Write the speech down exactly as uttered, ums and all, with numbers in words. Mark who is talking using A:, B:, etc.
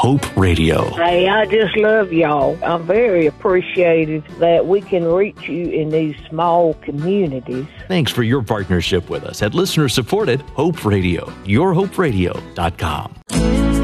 A: Hope Radio.
B: Hey, I just love y'all. I'm very appreciative that we can reach you in these small communities.
A: Thanks for your partnership with us at listener-supported Hope Radio. your hope radio dot com.